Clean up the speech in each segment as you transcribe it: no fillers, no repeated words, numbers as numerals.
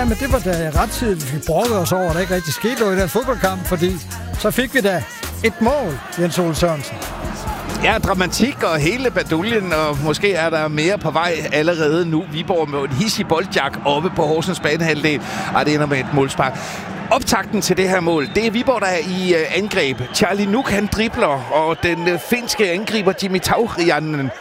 Ja, men det var da ret tidligt, vi brokkede os over, at der ikke rigtig skete noget i den fodboldkamp, fordi så fik vi da et mål, Jens Ole Sørensen. Ja, dramatik og hele baduljen, og måske er der mere på vej allerede nu. Viborg med en hissig boldjak oppe på Horsens banehalvdel. Det ender med et målspark. Optakten til det her mål, det er Viborg, der er i angreb. Charlie Nuk, han dribler, og den finske angriber Jimmy Tauriainen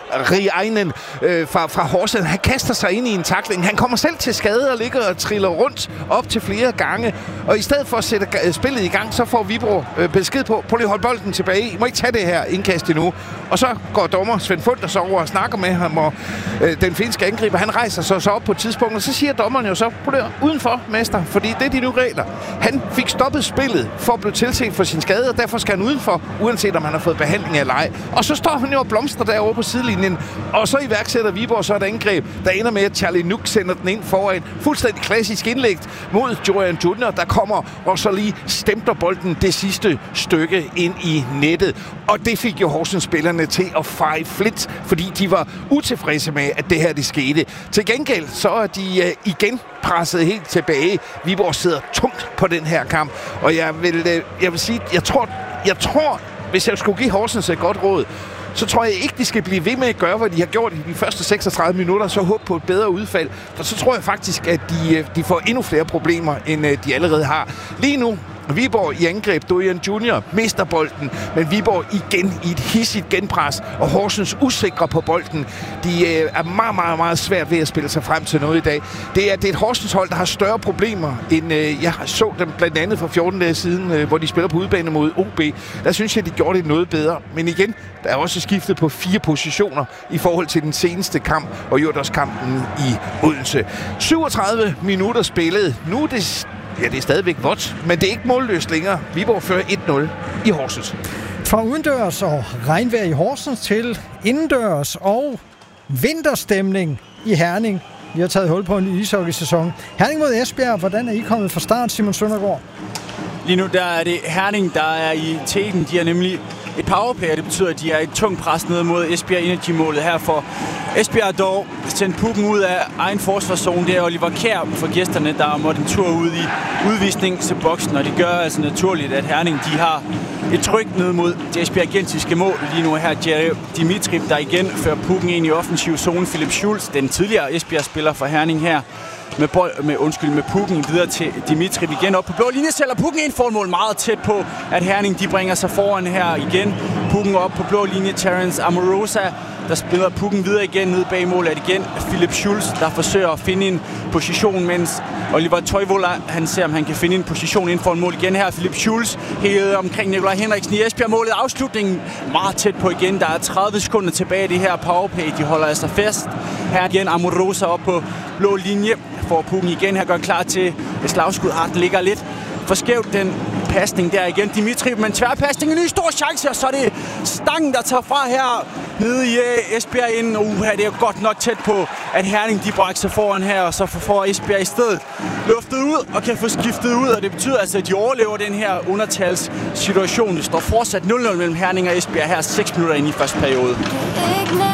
fra Horsens, han kaster sig ind i en tackling. Han kommer selv til skade og ligger og triller rundt op til flere gange. Og i stedet for at sætte spillet i gang, så får Viborg besked på, prøv lige at holde bolden tilbage. I må ikke tage det her indkast endnu. Og så går dommer Svend Funder så over og snakker med ham, og den finske angriber, han rejser sig så op på et tidspunkt, og så siger dommeren jo så, prøv lige udenfor, mester, fordi det er de nu regler. Han fik stoppet spillet for at blive tilset for sin skade, og derfor skal han udenfor, uanset om han har fået behandling eller ej. Og så står han jo og blomstrer derovre på sidelinjen, og så iværksætter Viborg så et angreb, der ender med, at Charlie Nuk sender den ind foran. Fuldstændig klassisk indlæg mod Johan Junior, der kommer og så lige stempler bolden det sidste stykke ind i nettet. Og det fik jo Horsens spillerne til at feje flit, fordi de var utilfredse med, at det her det skete. Til gengæld så er de igen presset helt tilbage. Viborg sidder tungt på den her kamp, og jeg vil sige, jeg tror, hvis jeg skulle give Horsens et godt råd, så tror jeg ikke, de skal blive ved med at gøre, hvad de har gjort i de første 36 minutter, så håbe på et bedre udfald. For så tror jeg faktisk, at de får endnu flere problemer, end de allerede har. Lige nu, Viborg i angreb, Dorian Junior mister bolden, men Viborg igen i et hissigt genpres, og Horsens usikre på bolden. De er meget, meget, meget svært ved at spille sig frem til noget i dag. Det er et Horsens hold, der har større problemer, end jeg så dem blandt andet for 14 dage siden, hvor de spiller på udebane mod OB. Der synes jeg, de gjorde det noget bedre. Men igen, der er også skiftet på 4 positioner i forhold til den seneste kamp, og Jordås-kampen i Odense. 37 minutter spillet. Nu er det... Ja, det er stadigvæk vådt, men det er ikke målløst længere. Viborg fører 1-0 i Horsens. Fra udendørs og regnvejr i Horsens til indendørs og vinterstemning i Herning. Vi har taget hul på en ny ishockeysæson. Herning mod Esbjerg, hvordan er I kommet fra start, Simon Søndergaard? Lige nu der er det Herning, der er i teten. De har nemlig et powerplay, og det betyder, at de er et tungt pres ned mod Esbjerg Energy-målet her for Esbjerg dog sendt pukken ud af egen forsvarszone. Det er Oliver Kjær for gæsterne, der måtte en tur ud i udvisning til boksen, og det gør altså naturligt, at Herning de har et tryk ned mod det esbjergensiske mål. Lige nu her Jerry Dimitrip, der igen fører pukken ind i offensiv zone. Philip Schulz, den tidligere Esbjerg-spiller for Herning her, med pukken videre til Dimitrip igen op på blå linje, sælger pukken ind for mål meget tæt på, at Herning de bringer sig foran her igen. Pukken op på blå linje, Terence Amorosa, der spiller pukken videre igen ned bag målet. Igen Philip Schulz, der forsøger at finde en position, mens Oliver Toivola, han ser, om han kan finde en position inden for en mål igen her. Philip Schulz helt omkring Nikolaj Henriksen i Esbjerg-målet. Afslutningen meget tæt på igen. Der er 30 sekunder tilbage i det her powerplay. De holder altså fast. Her igen Amorosa op på blå linje. Får pukken igen her, gør klar til et slagskud. Den ligger lidt for skævt, den pasning der igen. Dimitrip med en tværpasning, en ny stor chance, og så er det Stangen, der tager fra her nede i Esbjerg inden. Det er godt nok tæt på, at Herning de brækker sig foran her, og så får Esbjerg i stedet luftet ud og kan få skiftet ud, og det betyder altså, at de overlever den her undertalssituation. Det står fortsat 0-0 mellem Herning og Esbjerg her 6 minutter ind i første periode.